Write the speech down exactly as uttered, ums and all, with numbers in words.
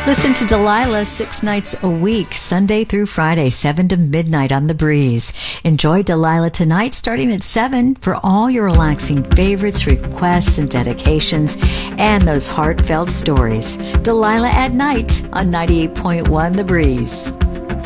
Listen to Delilah six nights a week, Sunday through Friday, seven to midnight on The Breeze. Enjoy Delilah tonight starting at seven for all your relaxing favorites, requests, and dedications, and those heartfelt stories. Delilah at night on ninety-eight point one The Breeze.